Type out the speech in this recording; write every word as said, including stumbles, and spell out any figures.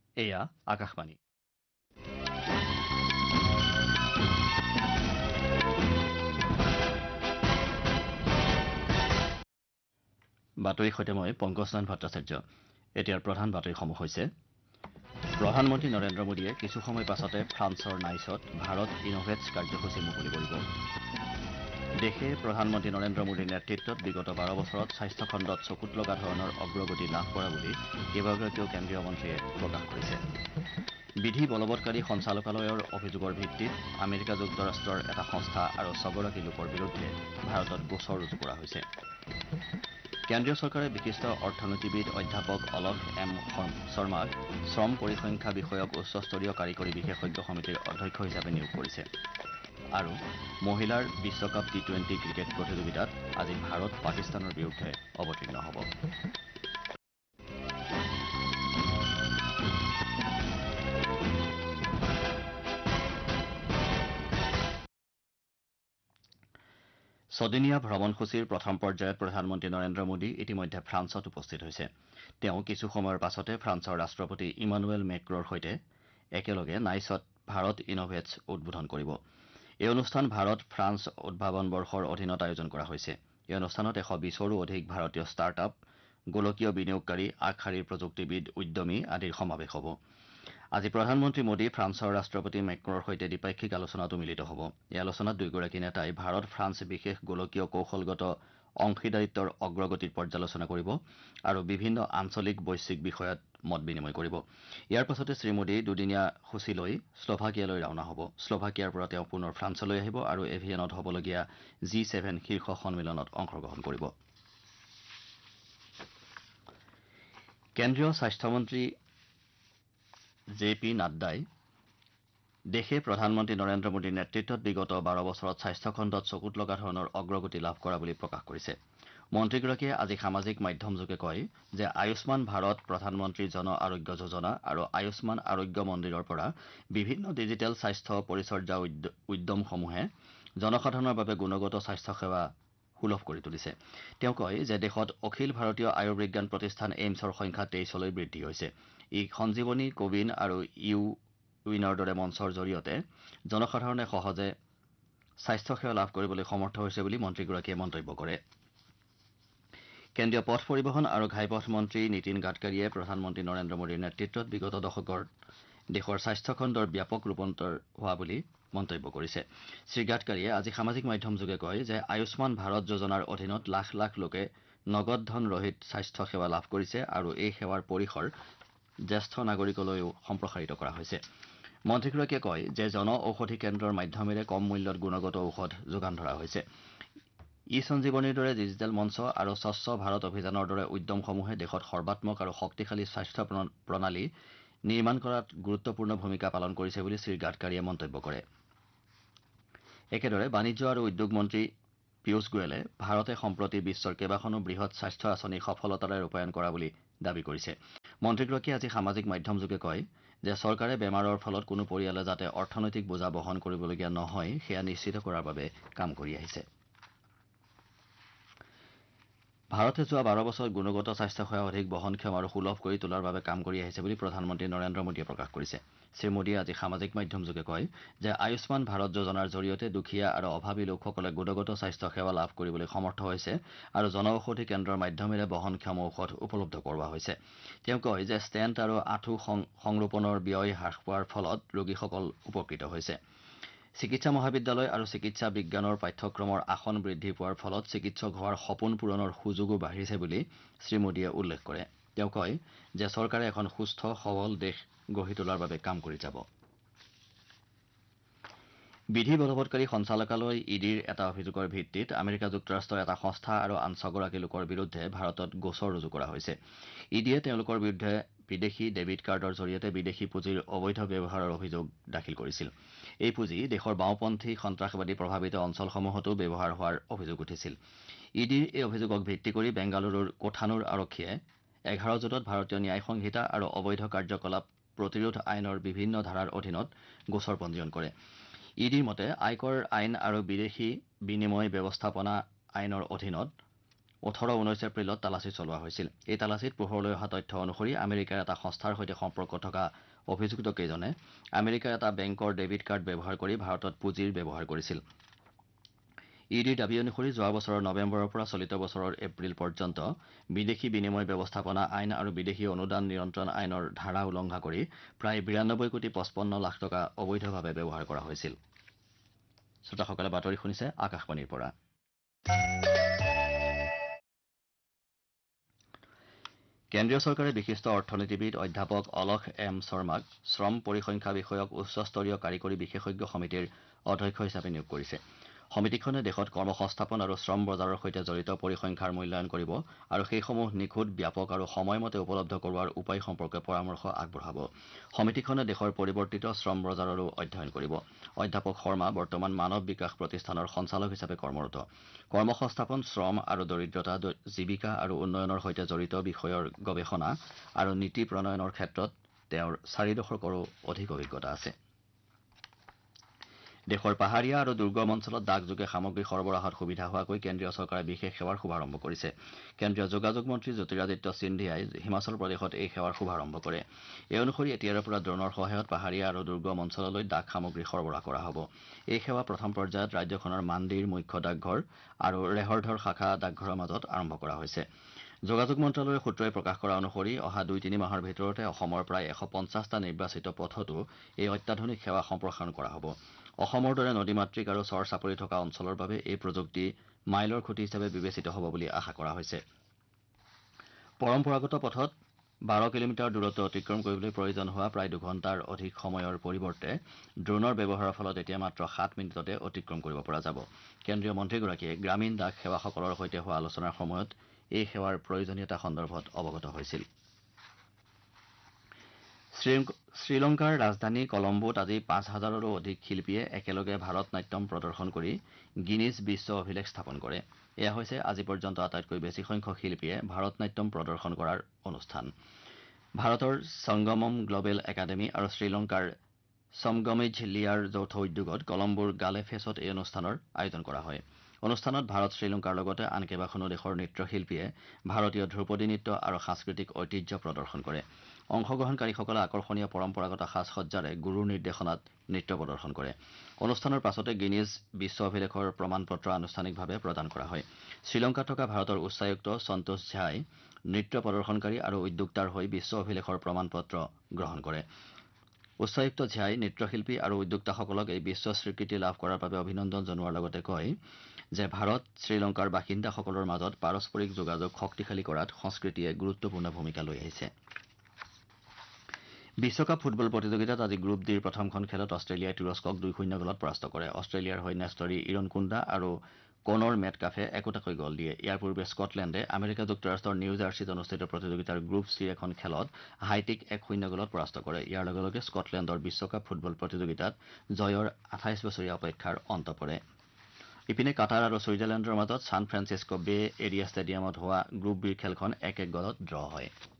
এয়া আকাশবাণী। বাতৰিৰ সৈতে মই পংকজনাথ ভট্টাচাৰ্য। এতিয়াৰ প্ৰধান বাতৰিসমূহ হৈছে প্ৰধানমন্ত্ৰী নৰেন্দ্ৰ মোদীয়ে কিছু সময় পাছতে ফ্ৰান্সৰ নাইছত ভাৰত ইনোভেটছ কাৰ্যসূচী মুকলি কৰিব। দেশে প্ৰধানমন্ত্ৰী নৰেন্দ্ৰ মোদীৰ নেতৃত্বত বিগত বাৰ বছৰত স্বাস্থ্য খণ্ডত চকুত লগা ধৰণৰ অগ্ৰগতি লাভ কৰা বুলি কেইবাগৰাকীও কেন্দ্ৰীয় মন্ত্ৰীয়ে প্ৰকাশ কৰিছে। বিধি বলবৎকাৰী সঞ্চালকালয়ৰ অভিযোগৰ ভিত্তিত আমেৰিকা যুক্তৰাষ্ট্ৰৰ এটা সংস্থা আৰু ছগৰাকী লোকৰ বিৰুদ্ধে ভাৰতত গোচৰ ৰুজু কৰা হৈছে। কেন্দ্ৰীয় চৰকাৰে বিশিষ্ট অৰ্থনীতিবিদ অধ্যাপক অলক এম শৰ্মাক শ্ৰম পৰিসংখ্যা বিষয়ক উচ্চস্তৰীয় কাৰিকৰী বিশেষজ্ঞ সমিতিৰ অধ্যক্ষ হিচাপে নিয়োগ কৰিছে। আৰু মহিলাৰ বিশ্বকাপ টি টুৱেণ্টি ক্ৰিকেট প্ৰতিযোগিতাত আজি ভাৰত পাকিস্তানৰ বিৰুদ্ধে অৱতীৰ্ণ হ'ব। ছদিনীয়া ভ্ৰমণসূচীৰ প্ৰথম পৰ্যায়ত প্ৰধানমন্ত্ৰী নৰেন্দ্ৰ মোদী ইতিমধ্যে ফ্ৰান্সত উপস্থিত হৈছে। তেওঁ কিছু সময়ৰ পাছতে ফ্ৰান্সৰ ৰাষ্ট্ৰপতি ইমানুৱেল মেক্ৰৰ সৈতে একেলগে নাইছত ভাৰত ইনোভেটছ উদ্বোধন কৰিব। এই অনুষ্ঠান ভাৰত ফ্ৰান্স উদ্ভাৱন বৰ্ষৰ অধীনত আয়োজন কৰা হৈছে। এই অনুষ্ঠানত এশ বিছৰো অধিক ভাৰতীয় ষ্টাৰ্টআপ, গোলকীয় বিনিয়োগকাৰী, আগশাৰীৰ প্ৰযুক্তিবিদ, উদ্যমী আদিৰ সমাৱেশ হ'ব। আজি প্ৰধানমন্ত্ৰী মোদী ফ্ৰান্সৰ ৰাষ্ট্ৰপতি মেক্ৰৰ সৈতে দ্বিপাক্ষিক আলোচনাতো মিলিত হ'ব। এই আলোচনাত দুয়োগৰাকী নেতাই ভাৰত ফ্ৰান্স বিশেষ গোলকীয় কৌশলগত অংশীদাৰিত্বৰ অগ্ৰগতিৰ পৰ্যালোচনা কৰিব আৰু বিভিন্ন আঞ্চলিক বৈশ্বিক বিষয়ত মত বিনিময় কৰিব। ইয়াৰ পাছতে শ্ৰীমোদী দুদিনীয়া সূচী লৈ শ্লোভাকিয়ালৈ ৰাওনা হ'ব। শ্লোভাকিয়াৰ পৰা তেওঁ পুনৰ ফ্ৰান্সলৈ আহিব আৰু এভিয়ানত হ'বলগীয়া জি ছেভেন শীৰ্ষ সন্মিলনত অংশগ্ৰহণ কৰিব। কেন্দ্ৰীয় স্বাস্থ্যমন্ত্ৰী জে পি নাড্ডাই দেশে প্ৰধানমন্ত্ৰী নৰেন্দ্ৰ মোদীৰ নেতৃত্বত বিগত বাৰ বছৰত স্বাস্থ্য খণ্ডত চকুত লগা ধৰণৰ অগ্ৰগতি লাভ কৰা বুলি প্ৰকাশ কৰিছে। মন্ত্ৰীগৰাকীয়ে আজি সামাজিক মাধ্যমযোগে কয় যে আয়ুষ্মান ভাৰত, প্ৰধানমন্ত্ৰী জন আৰোগ্য যোজনা আৰু আয়ুষ্মান আৰোগ্য মন্দিৰৰ পৰা বিভিন্ন ডিজিটেল স্বাস্থ্য পৰিচৰ্যা উদ্যমসমূহে জনসাধাৰণৰ বাবে গুণগত স্বাস্থ্যসেৱা সুলভ কৰি তুলিছে। তেওঁ কয় যে দেশত অখিল ভাৰতীয় আয়ুৰ্বিজ্ঞান প্ৰতিষ্ঠান এইমছৰ সংখ্যা তেইছলৈ বৃদ্ধি হৈছে। ই সঞ্জীৱনী, কোৱিন আৰু ইউ উইনৰ দৰে মঞ্চৰ জৰিয়তে জনসাধাৰণে সহজে স্বাস্থ্যসেৱা লাভ কৰিবলৈ সমৰ্থ হৈছে বুলি মন্ত্ৰীগৰাকীয়ে মন্তব্য কৰে। কেন্দ্ৰীয় পথ পৰিবহণ আৰু ঘাইপথ মন্ত্ৰী নীতিন গাডকাৰীয়ে প্ৰধানমন্ত্ৰী নৰেন্দ্ৰ মোদীৰ নেতৃত্বত বিগত দশকত দেশৰ স্বাস্থ্য খণ্ডৰ ব্যাপক ৰূপান্তৰ হোৱা বুলি মন্তব্য কৰিছে। শ্ৰীগাডকাৰীয়ে আজি সামাজিক মাধ্যমযোগে কয় যে আয়ুষ্মান ভাৰত যোজনাৰ অধীনত লাখ লাখ লোকে নগদ ধন ৰহিত স্বাস্থ্য সেৱা লাভ কৰিছে আৰু এই সেৱাৰ পৰিসৰ জ্যেষ্ঠ নাগৰিকলৈও সম্প্ৰসাৰিত কৰা হৈছে। মন্ত্ৰীগৰাকীয়ে কয় যে জন ঔষধি কেন্দ্ৰৰ মাধ্যমেৰে কম মূল্যত গুণগত ঔষধ যোগান ধৰা হৈছে। ই সঞ্জীৱনীৰ দৰে ডিজিটেল মঞ্চ আৰু স্বচ্ছ ভাৰত অভিযানৰ দৰে উদ্যমসমূহে দেশত সৰ্বাত্মক আৰু শক্তিশালী স্বাস্থ্য প্ৰণালী নিৰ্মাণ কৰাত গুৰুত্বপূৰ্ণ ভূমিকা পালন কৰিছে বুলি শ্ৰীগাডকাৰীয়ে মন্তব্য কৰে। একেদৰে বাণিজ্য আৰু উদ্যোগ মন্ত্ৰী পীয়ুষ গোৱেলে ভাৰতে সম্প্ৰতি বিশ্বৰ কেইবাখনো বৃহৎ স্বাস্থ্য আঁচনি সফলতাৰে ৰূপায়ণ কৰা বুলি দাবী কৰিছে। মন্ত্ৰীগৰাকীয়ে আজি সামাজিক মাধ্যমযোগে কয় যে চৰকাৰে বেমাৰৰ ফলত কোনো পৰিয়ালে যাতে অৰ্থনৈতিক বোজা বহন কৰিবলগীয়া নহয় সেয়া নিশ্চিত কৰাৰ বাবে কাম কৰি আহিছে। ভাৰতে যোৱা বাৰ বছৰত গুণগত স্বাস্থ্যসেৱা অধিক বহনক্ষম আৰু সুলভ কৰি তোলাৰ বাবে কাম কৰি আহিছে বুলি প্ৰধানমন্ত্ৰী নৰেন্দ্ৰ মোদীয়ে প্ৰকাশ কৰিছে। শ্ৰীমোদীয়ে আজি সামাজিক মাধ্যমযোগে কয় যে আয়ুষ্মান ভাৰত যোজনাৰ জৰিয়তে দুখীয়া আৰু অভাৱী লোকসকলে গুণগত স্বাস্থ্য সেৱা লাভ কৰিবলৈ সমৰ্থ হৈছে আৰু জন ঔষধি কেন্দ্ৰৰ মাধ্যমেৰে বহনক্ষম ঔষধ উপলব্ধ কৰোৱা হৈছে। তেওঁ কয় যে ষ্টেণ্ট আৰু আঁঠু সংৰোপণৰ ব্যয় হ্ৰাস পোৱাৰ ফলত ৰোগীসকল উপকৃত হৈছে। চিকিৎসা মহাবিদ্যালয় আৰু চিকিৎসা বিজ্ঞানৰ পাঠ্যক্ৰমৰ আসন বৃদ্ধি পোৱাৰ ফলত চিকিৎসক হোৱাৰ সপোন পূৰণৰ সুযোগো বাঢ়িছে বুলি শ্ৰীমোদীয়ে উল্লেখ কৰে। তেওঁ কয় যে চৰকাৰে এখন সুস্থ সবল দেশ গঢ়ি তোলাৰ বাবে কাম কৰি যাব। বিধি বলবৎকাৰী সঞ্চালকালয় ইডিৰ এটা অভিযোগৰ ভিত্তিত আমেৰিকা যুক্তৰাষ্ট্ৰৰ এটা সংস্থা আৰু আন ছগৰাকী লোকৰ বিৰুদ্ধে ভাৰতত গোচৰ ৰুজু কৰা হৈছে। ইডিয়ে তেওঁলোকৰ বিৰুদ্ধে বিদেশী ডেবিট কাৰ্ডৰ জৰিয়তে বিদেশী পুঁজিৰ অবৈধ ব্যৱহাৰৰ অভিযোগ দাখিল কৰিছিল। এই পুঁজি দেশৰ বাওঁপন্থী সন্ত্ৰাসবাদী প্ৰভাৱিত অঞ্চলসমূহতো ব্যৱহাৰ হোৱাৰ অভিযোগ উঠিছিল। ইডিৰ এই অভিযোগক ভিত্তি কৰি বেংগালুৰুৰ কোঠানুৰ আৰক্ষীয়ে এঘাৰ জুনত ভাৰতীয় ন্যায় সংহিতা আৰু অবৈধ কাৰ্যকলাপ প্ৰতিৰোধ আইনৰ বিভিন্ন ধাৰাৰ অধীনত গোচৰ পঞ্জীয়ন কৰে। ইডিৰ মতে আয়কৰ আইন আৰু বিদেশী বিনিময় ব্যৱস্থাপনা আইনৰ অধীনত ওঠৰ ঊনৈছ এপ্ৰিলত তালাচী চলোৱা হৈছিল এই তালাচীত পোহৰলৈ অহা তথ্য অনুসৰি আমেৰিকাৰ এটা সংস্থাৰ সৈতে সম্পৰ্ক থকা অভিযুক্তকেইজনে আমেৰিকাৰ এটা বেংকৰ ডেবিট কাৰ্ড ব্যৱহাৰ কৰি ভাৰতত পুঁজিৰ ব্যৱহাৰ কৰিছিল ই ডিৰ দাবী অনুসৰি যোৱা বছৰৰ নৱেম্বৰৰ পৰা চলিত বছৰৰ এপ্ৰিল পৰ্যন্ত বিদেশী বিনিময় ব্যৱস্থাপনা আইন আৰু বিদেশী অনুদান নিয়ন্ত্ৰণ আইনৰ ধাৰা উলংঘা কৰি প্ৰায় বিৰানব্বৈ কোটি পঁচপন্ন লাখ টকা অবৈধভাৱে ব্যৱহাৰ কৰা হৈছিল শ্ৰোতাসকলে বাতৰি শুনিছে আকাশবাণীৰ পৰা কেন্দ্ৰীয় চৰকাৰে বিশিষ্ট অৰ্থনীতিবিদ অধ্যাপক অলখ এম শৰ্মাক শ্ৰম পৰিসংখ্যা বিষয়ক উচ্চস্তৰীয় কাৰিকৰী বিশেষজ্ঞ সমিতিৰ অধ্যক্ষ হিচাপে নিয়োগ কৰিছে সমিতিখনে দেশত কৰ্মসংস্থাপন আৰু শ্ৰম বজাৰৰ সৈতে জড়িত পৰিসংখ্যাৰ মূল্যায়ন কৰিব আৰু সেইসমূহ নিখুঁত ব্যাপক আৰু সময়মতে উপলব্ধ কৰোৱাৰ উপায় সম্পৰ্কে পৰামৰ্শ আগবঢ়াব সমিতিখনে দেশৰ পৰিৱৰ্তিত শ্ৰম বজাৰৰো অধ্যয়ন কৰিব অধ্যাপক শৰ্মা বৰ্তমান মানৱ বিকাশ প্ৰতিষ্ঠানৰ সঞ্চালক হিচাপে কৰ্মৰত কৰ্মসংস্থাপন শ্ৰম আৰু দৰিদ্ৰতা জীৱিকা আৰু উন্নয়নৰ সৈতে জড়িত বিষয়ৰ গৱেষণা আৰু নীতি প্ৰণয়নৰ ক্ষেত্ৰত তেওঁৰ চাৰি দশকৰো অধিক অভিজ্ঞতা আছে দেশৰ পাহাৰীয়া আৰু দুৰ্গম অঞ্চলত ডাকযোগে সামগ্ৰী সৰবৰাহত সুবিধা হোৱাকৈ কেন্দ্ৰীয় চৰকাৰে বিশেষ সেৱাৰ শুভাৰম্ভ কৰিছে কেন্দ্ৰীয় যোগাযোগ মন্ত্ৰী জ্যোতিৰাদিত্য সিন্ধিয়াই হিমাচল প্ৰদেশত এই সেৱাৰ শুভাৰম্ভ কৰে এই অনুসৰি এতিয়াৰে পৰা ড্ৰোনৰ সহায়ত পাহাৰীয়া আৰু দুৰ্গম অঞ্চললৈ ডাক সামগ্ৰী সৰবৰাহ কৰা হ'ব এই সেৱা প্ৰথম পৰ্যায়ত ৰাজ্যখনৰ মাণ্ডিৰ মুখ্য ডাকঘৰ আৰু ৰেহৰধৰ শাখা ডাকঘৰৰ মাজত আৰম্ভ কৰা হৈছে যোগাযোগ মন্ত্ৰালয়ৰ সূত্ৰই প্ৰকাশ কৰা অনুসৰি অহা দুই তিনি মাহৰ ভিতৰতে অসমৰ প্ৰায় এশ পঞ্চাছটা নিৰ্বাচিত পথতো এই অত্যাধুনিক সেৱা সম্প্ৰসাৰণ কৰা হ'ব অসমৰ দৰে নদীমাতৃক আৰু চৰ চাপৰি থকা অঞ্চলৰ বাবে এই প্ৰযুক্তি মাইলৰ খুঁটি হিচাপে বিবেচিত হ'ব বুলি আশা কৰা হৈছে পৰম্পৰাগত পথত বাৰ কিলোমিটাৰ দূৰত্ব অতিক্ৰম কৰিবলৈ প্ৰয়োজন হোৱা প্ৰায় দুঘণ্টাৰ অধিক সময়ৰ পৰিৱৰ্তে ড্ৰোনৰ ব্যৱহাৰৰ ফলত এতিয়া মাত্ৰ সাত মিনিটতে অতিক্ৰম কৰিব পৰা যাব কেন্দ্ৰীয় মন্ত্ৰীগৰাকীয়ে গ্ৰামীণ ডাক সেৱাসকলৰ সৈতে হোৱা আলোচনাৰ সময়ত এই সেৱাৰ প্ৰয়োজনীয়তা সন্দৰ্ভত অৱগত হৈছিল শ্ৰীলংকাৰ ৰাজধানী কলম্বোত আজি পাঁচ হাজাৰৰো অধিক শিল্পীয়ে একেলগে ভাৰত নাট্যম প্ৰদৰ্শন কৰি গিনিজ বিশ্ব অভিলেখ স্থাপন কৰে এয়া হৈছে আজি পৰ্যন্ত আটাইতকৈ বেছি সংখ্যক শিল্পীয়ে ভাৰত নাট্যম প্ৰদৰ্শন কৰাৰ অনুষ্ঠান ভাৰতৰ সংগমম গ্লবেল একাডেমী আৰু শ্ৰীলংকাৰ সমগমিজ লিয়াৰ যৌথ উদ্যোগত কলম্বোৰ গালে ফেচত এই অনুষ্ঠানৰ আয়োজন কৰা হয় অনুষ্ঠানত ভাৰত শ্ৰীলংকাৰ লগতে আন কেইবাখনো দেশৰ নৃত্যশিল্পীয়ে ভাৰতীয় ধ্ৰুপদী নৃত্য আৰু সাংস্কৃতিক ঐতিহ্য প্ৰদৰ্শন কৰে অংশগ্ৰহণকাৰীসকলে আকৰ্ষণীয় পৰম্পৰাগত সাজ সজ্জাৰে গুৰুৰ নিৰ্দেশনাত নৃত্য প্ৰদৰ্শন কৰে অনুষ্ঠানৰ পাছতে গিনিজ বিশ্ব অভিলেখৰ প্ৰমাণ পত্ৰ আনুষ্ঠানিকভাৱে প্ৰদান কৰা হয় শ্ৰীলংকাত থকা ভাৰতৰ উচ্চায়ুক্ত সন্তোষ ঝাই নৃত্য প্ৰদৰ্শনকাৰী আৰু উদ্যোক্তাৰ হৈ বিশ্ব অভিলেখৰ প্ৰমাণ পত্ৰ গ্ৰহণ কৰে উচ্চায়ুক্ত ঝাই নৃত্যশিল্পী আৰু উদ্যোক্তাসকলক এই বিশ্ব স্বীকৃতি লাভ কৰাৰ বাবে অভিনন্দন জনোৱাৰ লগতে কয় যে ভাৰত শ্ৰীলংকাৰ বাসিন্দাসকলৰ মাজত পাৰস্পৰিক যোগাযোগ শক্তিশালী কৰাত সংস্কৃতিয়ে গুৰুত্বপূৰ্ণ ভূমিকা লৈ আহিছে বিশ্বকাপ ফুটবল প্ৰতিযোগিতাত আজি গ্ৰুপ ডিৰ প্ৰথমখন খেলত অষ্ট্ৰেলিয়াই তুৰস্কক দুই শূন্য গলত পৰাস্ত কৰে অষ্ট্ৰেলিয়াৰ হৈ নেষ্টৰী ইৰণ কুণ্ডা আৰু কনৰ মেটকাফে একোটাকৈ গল দিয়ে ইয়াৰ পূৰ্বে স্কটলেণ্ডে আমেৰিকা যুক্তৰাষ্ট্ৰৰ নিউ জাৰ্চিত অনুষ্ঠিত প্ৰতিযোগিতাৰ গ্ৰুপ চিৰ এখন খেলত হাইটিক এক শূন্য গলত পৰাস্ত কৰে ইয়াৰ লগে লগে স্কটলেণ্ডৰ বিশ্বকাপ ফুটবল প্ৰতিযোগিতাত জয়ৰ আঠাইছ বছৰীয়া অপেক্ষাৰ অন্ত পৰে ইপিনে কাটাৰ আৰু ছুইজাৰলেণ্ডৰ মাজত ছান ফ্ৰান্সিস্কো বে এৰিয়া ষ্টেডিয়ামত হোৱা গ্ৰুপ বিৰ খেলখন এক এক গলত ড্ৰ হয়